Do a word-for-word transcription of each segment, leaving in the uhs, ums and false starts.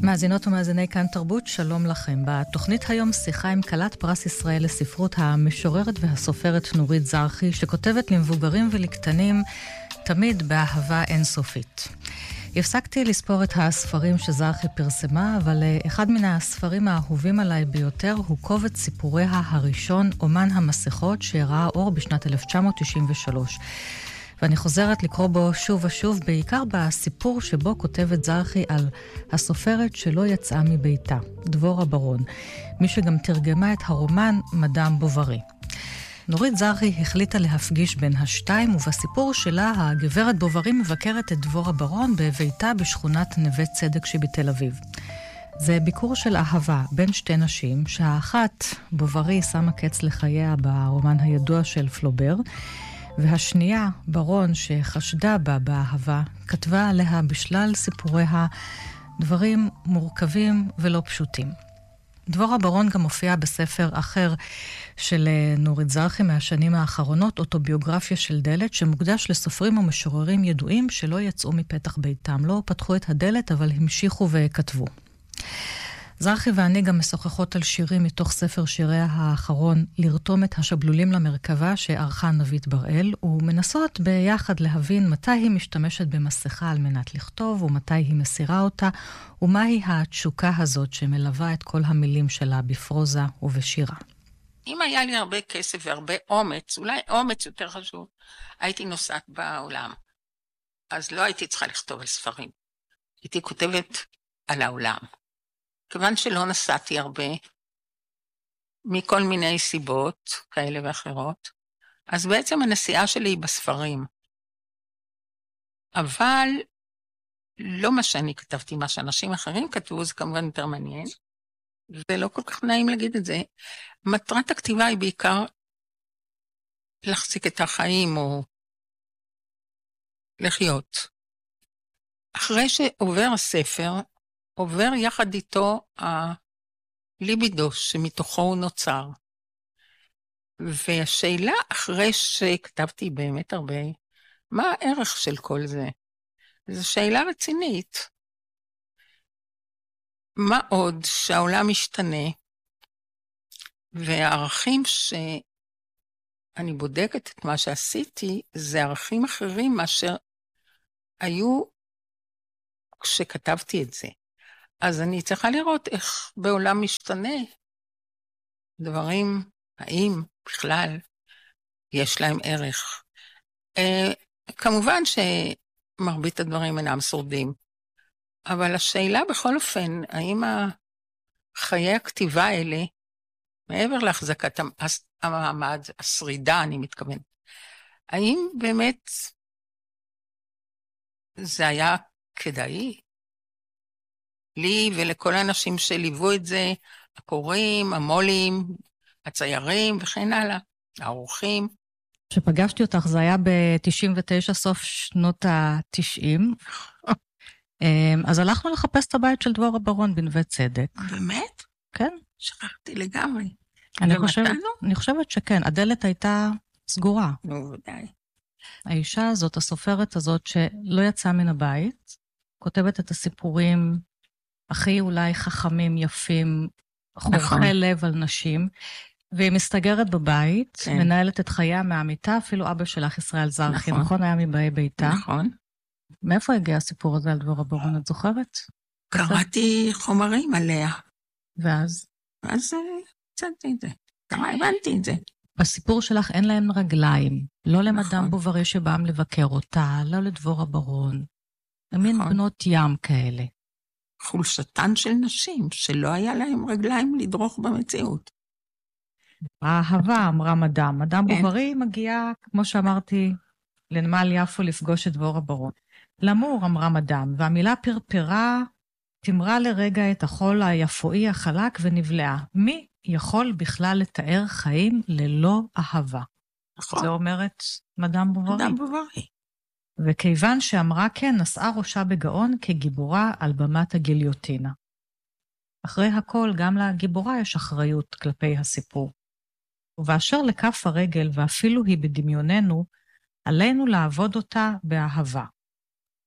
מאזינות ומאזיני כאן תרבות, שלום לכם. בתוכנית היום שיחה עם כלת פרס ישראל לספרות, המשוררת והסופרת נורית זרחי, שכותבת למבוגרים ולקטנים תמיד באהבה אינסופית. הפסקתי לספור את הספרים שזרחי פרסמה, אבל אחד מן הספרים האהובים עליי ביותר הוא קובץ סיפוריה הראשון, אומן המסכות, שראה אור בשנת אלף תשע מאות תשעים ושלוש. ואני חוזרת לקרוא בו שוב ושוב, בעיקר בסיפור שבו כותבת זרחי על הסופרת שלא יצאה מביתה, דבורה ברון, מי שגם תרגמה את הרומן מדאם בוברי. נורית זרחי החליטה להפגיש בין השתיים, ובסיפור שלה הגברת בוברי מבקרת את דבורה ברון בביתה בשכונת נווה צדק שבתל אביב. זה ביקור של אהבה בין שתי נשים, שהאחת, בוברי, שמה קץ לחייה ברומן הידוע של פלובר, והשנייה, ברון, שחשדה בה באהבה, כתבה עליה בשלל סיפוריה דברים מורכבים ולא פשוטים. דבורה ברון גם הופיעה בספר אחר של נורית זרחי מהשנים האחרונות, אוטוביוגרפיה של דלת, שמוקדש לסופרים ומשוררים ידועים שלא יצאו מפתח ביתם. לא פתחו את הדלת, אבל המשיכו וכתבו. זרחי ואני גם משוחחות על שירים מתוך ספר שיריה האחרון, לרתום את השבלולים למרכבה, שערכה נבית בראל, ומנסות ביחד להבין מתי היא משתמשת במסכה על מנת לכתוב, ומתי היא מסירה אותה, ומהי התשוקה הזאת שמלווה את כל המילים שלה בפרוזה ובשירה. אם היה לי הרבה כסף והרבה אומץ, אולי אומץ יותר חשוב, הייתי נוסעת בעולם. אז לא הייתי צריכה לכתוב על ספרים. הייתי כותבת על העולם. כיוון שלא נסעתי הרבה, מכל מיני סיבות כאלה ואחרות, אז בעצם הנסיעה שלי היא בספרים. אבל לא מה שאני כתבתי, מה שאנשים אחרים כתבו, זה כמובן יותר מעניין, זה לא כל כך נעים להגיד את זה. מטרת הכתיבה היא בעיקר להחזיק את החיים או לחיות. אחרי שעובר הספר, עובר יחד איתו הליבידו שמתוכו הוא נוצר. והשאלה אחרי שכתבתי באמת הרבה, מה הערך של כל זה? זו שאלה רצינית. מה עוד שהעולם משתנה, והערכים שאני בודקת את מה שעשיתי, זה ערכים אחרים מאשר היו כשכתבתי את זה. אז אני צריכה לראות איך בעולם משתנה דברים, האם בכלל יש להם ערך. אה, כמובן שמרבית הדברים אינם שורדים, אבל השאלה בכל אופן, האם חיי הכתיבה האלה, מעבר להחזקת המעמד, השרידה אני מתכוון, האם באמת זה היה כדאי? לי ולכל האנשים שליוו את זה, הקוראים, המולים, הציירים וכן הלאה, האורחים. כשפגשתי אותך זה היה ב-תשעים ותשע, סוף שנות ה-תשעים. אז הלכנו לחפש את הבית של דבורה ברון בנווה צדק. באמת? כן. שכחתי לגמרי. אני חושבת, אני חושבת שכן, הדלת הייתה סגורה. נו, ודאי. האישה הזאת, הסופרת הזאת שלא יצאה מן הבית, כותבת את הסיפורים הכי אולי חכמים, יפים, חורכי לב על נשים, והיא מסתגרת בבית, כן. מנהלת את חייה מהמיטה, אפילו אבא שלך ישראל זרחי, נכון, נכון היה מבאי ביתה. נכון. מאיפה הגיע הסיפור הזה על דבורה ברון, את זוכרת? קראתי חומרים עליה. ואז? ואז צדתי את זה. כמה הבנתי את זה. בסיפור שלך אין להם רגליים, לא למדאם בוברי שבאם לבקר אותה, לא לדבורה ברון. מין בנות ים כאלה. חולשתן של נשים, שלא היה להם רגליים לדרוך במציאות. האהבה, אמרה מדאם. מדאם בוברי מגיעה, כמו שאמרתי, לנמל יפו לפגוש את דבורה ברון. למור, אמרה מדאם, והמילה פרפרה תמרה לרגע את החול היפואי החלק ונבלעה. מי יכול בכלל לתאר חיים ללא אהבה? נכון. זה אומרת מדאם בוברי. מדאם בוברי. וכיוון שאמרה כן, נשאה ראשה בגאון כגיבורה על במת הגיליוטינה. אחרי הכל, גם לגיבורה יש אחריות כלפי הסיפור. ובאשר לכף הרגל, ואפילו היא בדמיוננו, עלינו לעבוד אותה באהבה.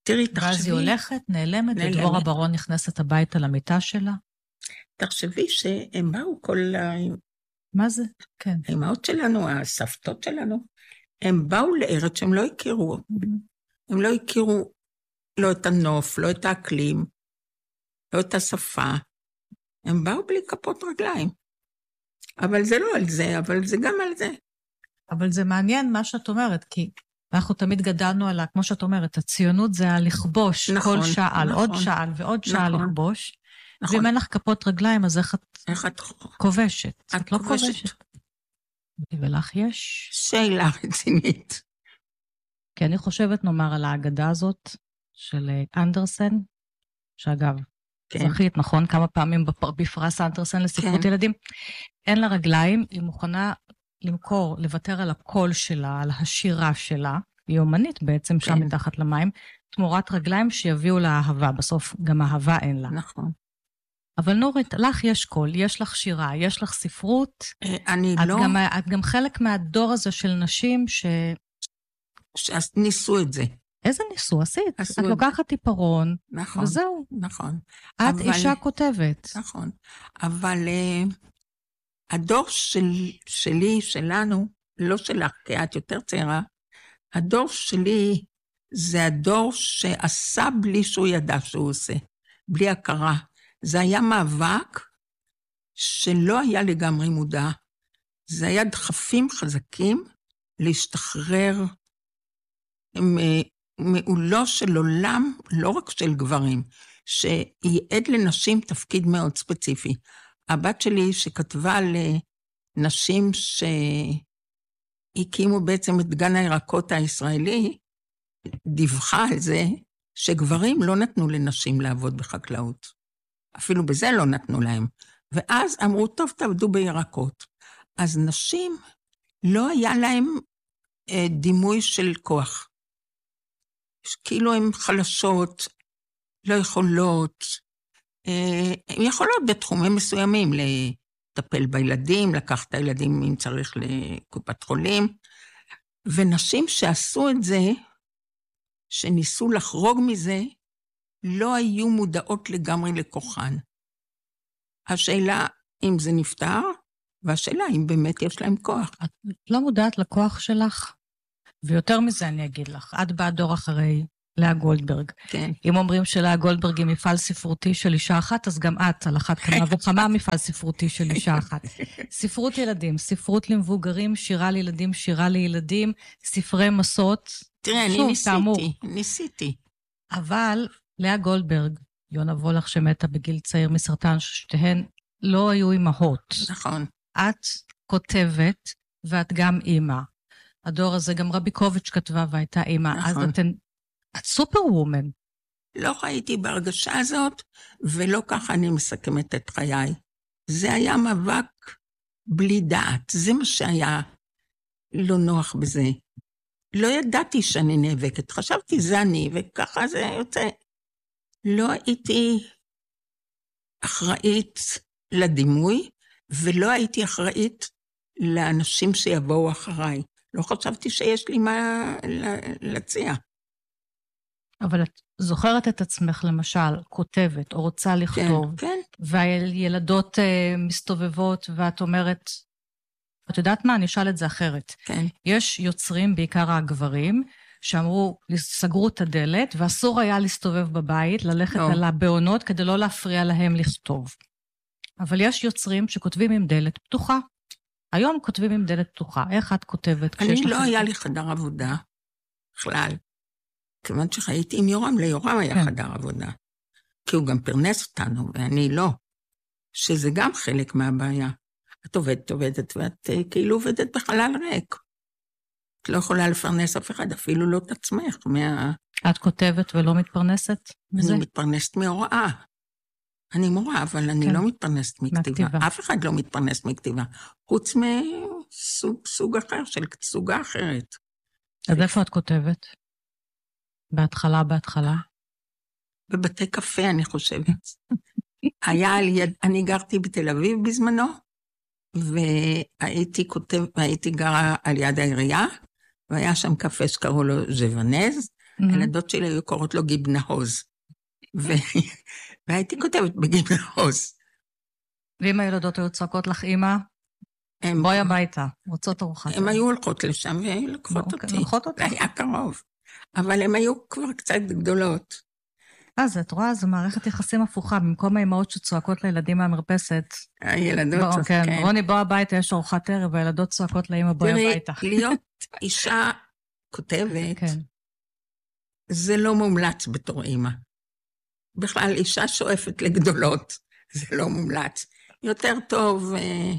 תראי, תחשבי... ואז היא הולכת, נעלמת, ודבורה ברון נכנסת הביתה למיטה שלה. תחשבי שהם באו כל... מה זה? כן. האמהות שלנו, הסבתות שלנו, הם באו לארץ שהם לא הכירו. הם לא הכירו לא את הנוף, לא את האקלים, לא את השפה. הם באו בלי כפות רגליים. אבל זה לא על זה, אבל זה גם על זה. אבל זה מעניין מה שאת אומרת, כי אנחנו תמיד גדלנו על, כמו שאת אומרת, הציונות זה לכבוש נכון, כל שעל, נכון, עוד שעל ועוד שעל נכון, לכבוש. נכון. ואם אין לך כפות רגליים, אז איך את, איך את כובשת? את, את לא כובשת. כובשת. ולך יש? שאלה רצינית. כי אני חושבת, נאמר, על ההגדה הזאת של אנדרסן, שאגב, כן. זכית, נכון? כמה פעמים בפ- בפרס אנדרסן לספרות כן. ילדים. אין לה רגליים, היא מוכנה למכור, לוותר על הקול שלה, על השירה שלה, היא אומנית בעצם שם כן. מתחת למים, תמורת רגליים שיביאו לה אהבה, בסוף גם אהבה אין לה. נכון. אבל נורית, לך יש קול, יש לך שירה, יש לך ספרות, אה, אני את, לא... גם, את גם חלק מהדור הזה של נשים ש... שניסו את זה. איזה ניסו? עשית. עשו את את לוקחת עיפרון, נכון. וזהו. נכון. את אבל... אישה כותבת. נכון. אבל uh, הדור של, שלי, שלנו, לא שלך, כי את יותר צעירה, הדור שלי זה הדור שעשה בלי שהוא ידע שהוא עושה, בלי הכרה. זה היה מאבק שלא היה לגמרי מודע. זה היה דחפים חזקים להשתחרר מעולו של עולם, לא רק של גברים, שייעד לנשים תפקיד מאוד ספציפי. הבת שלי שכתבה לנשים שהקימו בעצם את גן הירקות הישראלי, דיווחה על זה שגברים לא נתנו לנשים לעבוד בחקלאות. אפילו בזה לא נתנו להם. ואז אמרו, טוב, תעבדו בירקות. אז נשים, לא היה להם אה, דימוי של כוח. כאילו הן חלשות, לא יכולות, אה, הן יכולות בתחומים מסוימים, לטפל בילדים, לקחת את הילדים אם צריך לקופת חולים, ונשים שעשו את זה, שניסו לחרוג מזה, לא היו מודעות לגמרי לכוחן. השאלה אם זה נפטר, והשאלה אם באמת יש להם כוח. את לא מודעת לכוח שלך, ויותר מזה אני אגיד לך, את באה דור אחרי לאה גולדברג. כן. אם אומרים שלאה גולדברג היא מפעל ספרותי של אישה אחת, אז גם את, על אחת כמה וכמה מפעל ספרותי של אישה אחת. ספרות ילדים, ספרות למבוגרים, שירה לילדים, שירה לילדים, ספרי מסות. תראה, אני שוב, ניסיתי, כאמור. ניסיתי. אבל לאה גולדברג, יונה וולך שמתה בגיל צעיר מסרטן, שתיהן לא היו אימהות. נכון. את כותבת, ואת גם אימא. הדור הזה, גם רביקוביץ' כתבה והייתה אימא. נכון. אז אתן, את סופר וומן. לא חייתי בהרגשה הזאת, ולא ככה אני מסכמת את חיי. זה היה מאבק בלי דעת, זה מה שהיה לא נוח בזה. לא ידעתי שאני נאבקת, חשבתי זה אני, וככה זה יוצא. לא הייתי אחראית לדימוי, ולא הייתי אחראית לאנשים שיבואו אחריי. לא חשבתי שיש לי מה להציע. אבל את זוכרת את עצמך, למשל, כותבת, או רוצה לכתוב, כן, כן. והילדות uh, מסתובבות, ואת אומרת, את יודעת מה? אני אשאל את זה אחרת. כן. יש יוצרים, בעיקר הגברים, שאמרו, סגרו את הדלת, ואסור היה להסתובב בבית, ללכת לא. על הבעונות, כדי לא להפריע להם לכתוב. אבל יש יוצרים שכותבים עם דלת פתוחה. היום כותבים עם דלת פתוחה. איך את כותבת? אני לא לך... היה לי חדר עבודה, בכלל. כיוון שחייתי עם יורם, ליורם היה כן. חדר עבודה. כי הוא גם פרנס אותנו, ואני לא. שזה גם חלק מהבעיה. את עובדת, עובדת, ואת כאילו עובדת בחלל ריק. את לא יכולה לפרנס אף אחד, אפילו לא את עצמך. מה... את כותבת ולא מתפרנסת? אני מזה? מתפרנסת מהוראה. אני מורה, אבל אני כן. לא מתפרנסת מכתיבה. מכתיבה. אף אחד לא מתפרנס מכתיבה. חוץ מסוג סוג אחר, של סוגה אחרת. אז איפה את כותבת? בהתחלה, בהתחלה? בבתי קפה, אני חושבת. היה על יד... אני גרתי בתל אביב בזמנו, והייתי כותב, והייתי גרה על יד העירייה, והיה שם קפה שקראו לו ז'וונז, הילדות שלי היו קוראות לו גיבנהוז. והייתי כותבת בגיבנהוז. ואם הילדות היו צועקות לך, אמא, בואי הביתה, רוצות ארוחת. הן היו הולכות לשם והיו לקחות אותי. לוקחות אותך? זה היה קרוב. אבל הן היו כבר קצת גדולות. אז את רואה, זו מערכת יחסים הפוכה, במקום האמהות שצועקות לילדים מהמרפסת. הילדות, כן. רוני, בוא הביתה, יש ארוחת ערב, והילדות צועקות לאמא, בואי הביתה. תראי, להיות אישה כותבת, זה לא מומלץ בתור אמא. בכלל, אישה שואפת לגדולות, זה לא מומלץ. יותר טוב אה,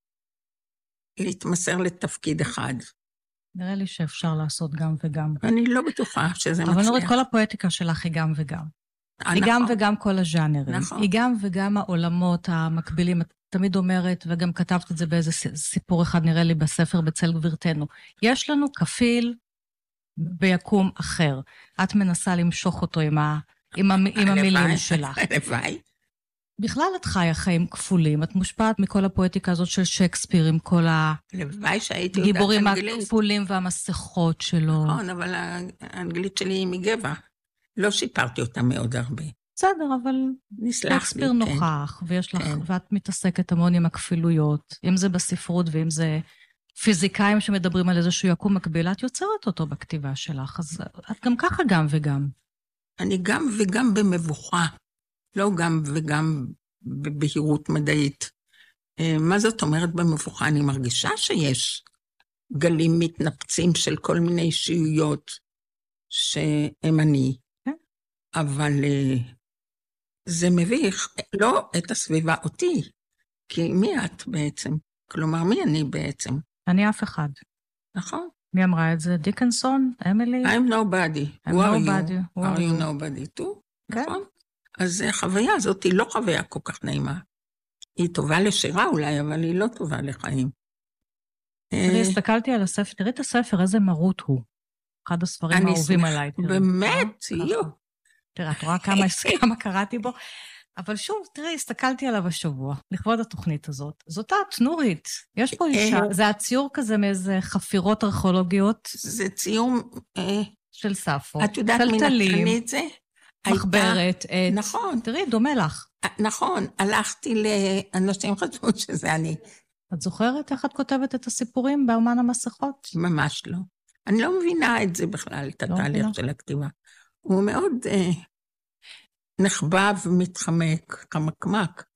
להתמסר לתפקיד אחד. נראה לי שאפשר לעשות גם וגם. אני לא בטוחה שזה מצליח. אבל נורית, כל הפואטיקה שלך היא גם וגם. היא גם וגם כל הז'אנרים. היא גם וגם העולמות המקבילים. את תמיד אומרת, וגם כתבת את זה באיזה סיפור אחד, נראה לי בספר בצל גבירתנו. יש לנו כפיל ביקום אחר. את מנסה למשוך אותו עם, ה, עם, ה, עם המילים שלך. הלוואי. בכלל את חיה חיים כפולים. את מושפעת מכל הפואטיקה הזאת של שייקספיר, עם כל הגיבורים הכפולים והמסכות שלו. נכון, אבל האנגלית שלי היא מגבע. לא שיפרתי אותה מאוד הרבה. בסדר, אבל שייקספיר נוכח, ויש לך, ואת מתעסקת המון עם הכפילויות, אם זה בספרות ואם זה פיזיקאים שמדברים על איזשהו יקום מקביל, את יוצרת אותו בכתיבה שלך, אז את גם ככה גם וגם. אני גם וגם במבוכה, לא גם וגם בבהירות מדעית. מה זאת אומרת במבוכה? אני מרגישה שיש גלים מתנפצים של כל מיני שיעויות שהם אני. אבל זה מביך, לא את הסביבה, אותי. כי מי את בעצם? כלומר, מי אני בעצם? אני אף אחד. נכון. מי אמרה את זה? דיקנסון? אמילי? I'm nobody. I'm nobody. Who are you nobody too? נכון. אז החוויה הזאת היא לא חוויה כל כך נעימה. היא טובה לשירה אולי, אבל היא לא טובה לחיים. תראי, הסתכלתי על הספר, תראי את הספר, איזה מרות הוא. אחד הספרים האהובים עליי. באמת, יו. תראה, את רואה כמה, כמה קראתי בו, אבל שוב, תראי, הסתכלתי עליו השבוע, לכבוד התוכנית הזאת. זאת את, נורית, יש פה אישה, זה הציור כזה מאיזה חפירות ארכיאולוגיות. זה ציור של ספו. את יודעת מי נתן לי את זה? מחברת, עץ. נכון. תראי, דומה לך. נכון, הלכתי לאנשים חשבו שזה אני. את זוכרת איך את כותבת את הסיפורים באומן המסכות? ממש לא. אני לא מבינה את זה בכלל, את התהליך של הכתיבה. הוא מאוד אה, נחבא ומתחמק, חמקמק.